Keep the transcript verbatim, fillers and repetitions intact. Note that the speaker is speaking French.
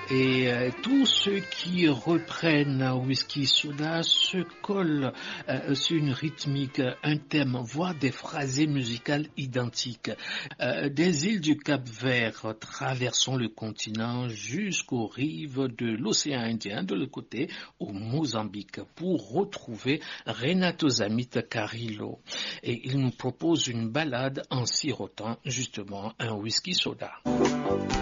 Et euh, tous ceux qui reprennent Whisky Soda se collent euh, sur une rythmique, un thème, voire des phrasés musicales identiques. Euh, des îles du Cap-Vert, traversons le continent jusqu'aux rives de l'océan Indien, de l'autre côté, au Mozambique, pour retrouver Renato Zamit Carrillo. Et il nous propose une balade en sirotant justement un whisky soda.